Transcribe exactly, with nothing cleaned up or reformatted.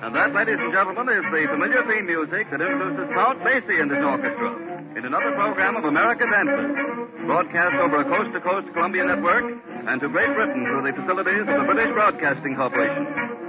And that, ladies and gentlemen, is the familiar theme music that introduces Count Basie and his orchestra in another program of America Dances, broadcast over a coast-to-coast Columbia network and to Great Britain through the facilities of the British Broadcasting Corporation.